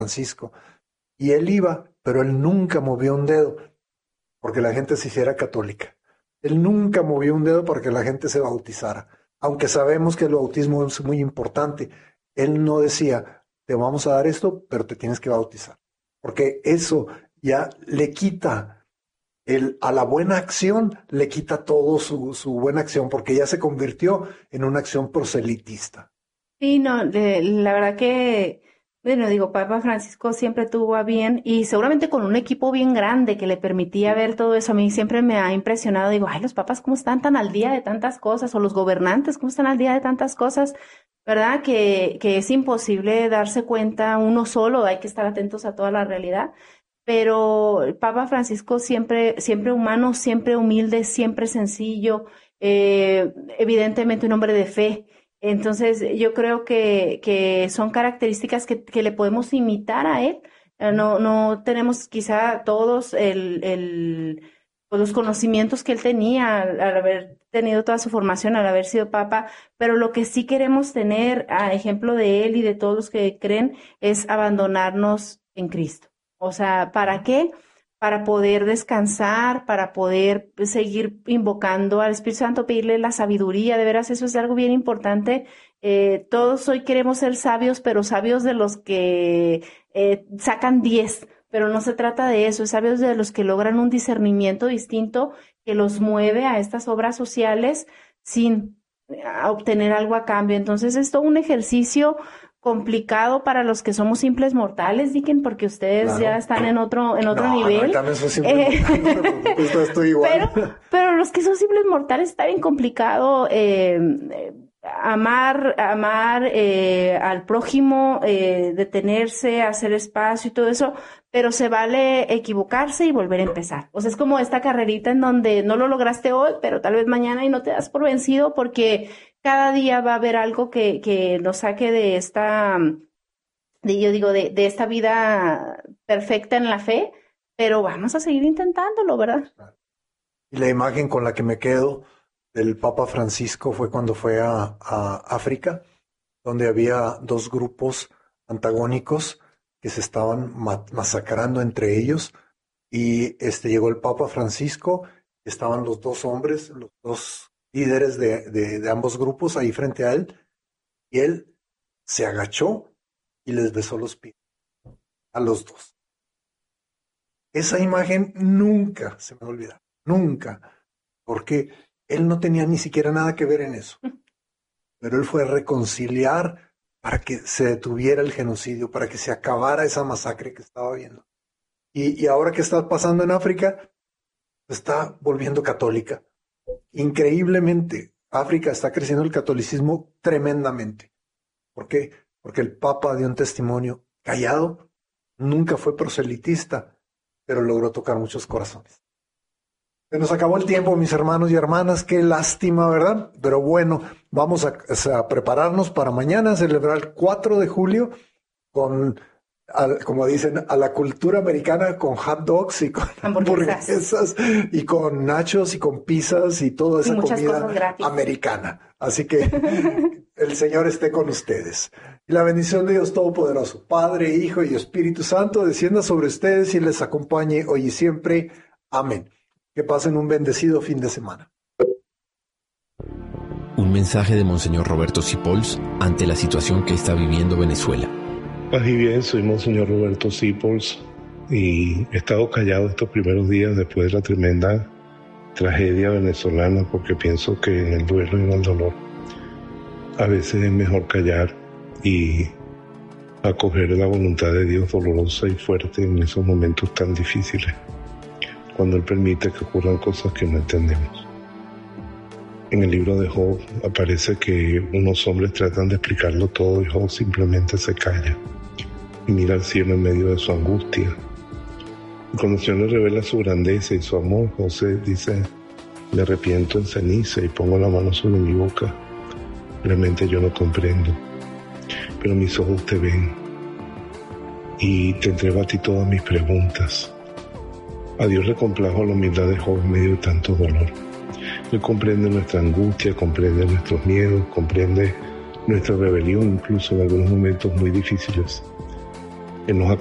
Francisco. Y él iba, pero él nunca movió un dedo porque la gente se hiciera católica. Él nunca movió un dedo para que la gente se bautizara. Aunque sabemos que el bautismo es muy importante, él no decía, te vamos a dar esto, pero te tienes que bautizar. Porque eso ya le quita, a la buena acción, le quita todo su buena acción, porque ya se convirtió en una acción proselitista. Sí, no, la verdad que, bueno, digo, Papa Francisco siempre tuvo a bien y seguramente con un equipo bien grande que le permitía ver todo eso. A mí siempre me ha impresionado, digo, ay, los papas cómo están tan al día de tantas cosas, o los gobernantes cómo están al día de tantas cosas, ¿verdad? Que es imposible darse cuenta uno solo, hay que estar atentos a toda la realidad. Pero el Papa Francisco siempre, siempre humano, siempre humilde, siempre sencillo, evidentemente un hombre de fe. Entonces, yo creo que son características que le podemos imitar a él. No tenemos quizá todos pues los conocimientos que él tenía al haber tenido toda su formación, al haber sido papa, pero lo que sí queremos tener, a ejemplo de él y de todos los que creen, es abandonarnos en Cristo. O sea, ¿para qué? Para poder descansar, para poder seguir invocando al Espíritu Santo, pedirle la sabiduría, de veras, eso es algo bien importante. Todos hoy queremos ser sabios, pero sabios de los que sacan 10, pero no se trata de eso, es sabios de los que logran un discernimiento distinto que los mueve a estas obras sociales sin obtener algo a cambio. Entonces, es todo un ejercicio complicado para los que somos simples mortales, Dicken, porque ustedes Claro. ya están en otro nivel. No, también soy simple mortal, estoy igual. Pero los que son simples mortales está bien complicado amar al prójimo, detenerse, hacer espacio y todo eso, pero se vale equivocarse y volver a empezar. O sea, es como esta carrerita en donde no lo lograste hoy, pero tal vez mañana y no te das por vencido porque cada día va a haber algo que nos saque de esta, de esta vida perfecta en la fe, pero vamos a seguir intentándolo, ¿verdad? Y la imagen con la que me quedo del Papa Francisco fue cuando fue a África, donde había dos grupos antagónicos que se estaban masacrando entre ellos, y llegó el Papa Francisco, estaban los dos hombres, los dos líderes de ambos grupos ahí frente a él, y él se agachó y les besó los pies a los dos. Esa imagen nunca se me va a olvidar, nunca, porque él no tenía ni siquiera nada que ver en eso, pero él fue a reconciliar para que se detuviera el genocidio, para que se acabara esa masacre que estaba viendo. Y ahora que está pasando en África, está volviendo católica. Increíblemente, África está creciendo el catolicismo tremendamente. ¿Por qué? Porque el Papa dio un testimonio callado, nunca fue proselitista, pero logró tocar muchos corazones. Se nos acabó el tiempo, mis hermanos y hermanas, qué lástima, ¿verdad? Pero bueno, vamos a prepararnos para mañana, celebrar el 4 de julio con, como dicen, a la cultura americana con hot dogs y con hamburguesas y con nachos y con pizzas y toda esa comida americana. Así que el Señor esté con ustedes. Y la bendición de Dios Todopoderoso, Padre, Hijo y Espíritu Santo, descienda sobre ustedes y les acompañe hoy y siempre. Amén. Que pasen un bendecido fin de semana. Un mensaje de Monseñor Roberto Sipols ante la situación que está viviendo Venezuela. Paz y bien, soy Monseñor Roberto Sipols y he estado callado estos primeros días después de la tremenda tragedia venezolana porque pienso que en el duelo y en el dolor a veces es mejor callar y acoger la voluntad de Dios dolorosa y fuerte en esos momentos tan difíciles, cuando Él permite que ocurran cosas que no entendemos. En el libro de Job aparece que unos hombres tratan de explicarlo todo y Job simplemente se calla y mira al cielo en medio de su angustia. Y cuando el Señor le revela su grandeza y su amor, José dice: me arrepiento en ceniza y pongo la mano sobre mi boca. Realmente yo no comprendo, pero mis ojos te ven y te entrego a ti todas mis preguntas. A Dios le complajo la humildad de Job en medio de tanto dolor. Él comprende nuestra angustia, comprende nuestros miedos, comprende nuestra rebelión, incluso en algunos momentos muy difíciles. Él nos